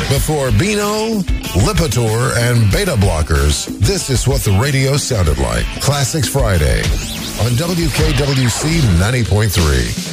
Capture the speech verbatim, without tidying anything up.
Before Beano, Lipitor, and beta blockers, this is what the radio sounded like. Classics Friday on W K W C ninety point three.